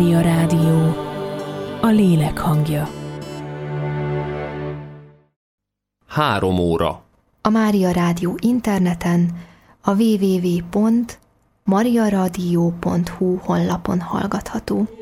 Mária Rádió, a lélek hangja. 3 óra. A Mária Rádió interneten, a www.mariaradio.hu honlapon hallgatható.